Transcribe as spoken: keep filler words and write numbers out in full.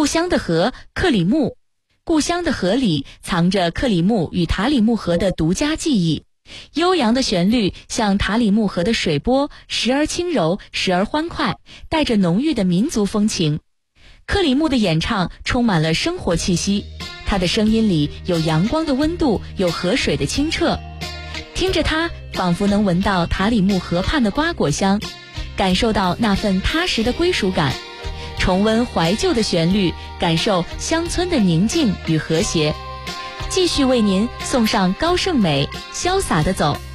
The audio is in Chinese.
故乡的河克里木。故乡的河里藏着克里木与塔里木河的独家记忆，悠扬的旋律像塔里木河的水波，时而轻柔，时而欢快，带着浓郁的民族风情。克里木的演唱充满了生活气息，他的声音里有阳光的温度，有河水的清澈。听着他，仿佛能闻到塔里木河畔的瓜果香，感受到那份踏实的归属感，重温怀旧的旋律，感受乡村的宁静与和谐。继续为您送上高胜美《潇洒的走》。